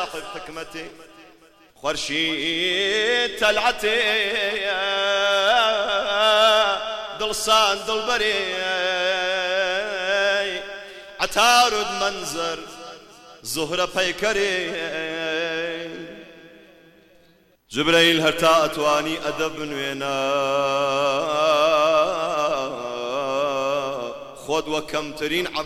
صاحب حكمتي خورشيد تلعتي دلصان دلبري عتارد منظر زهرة بيكري جبريل هرتا أتواني أدب نوينا خود وكم ترين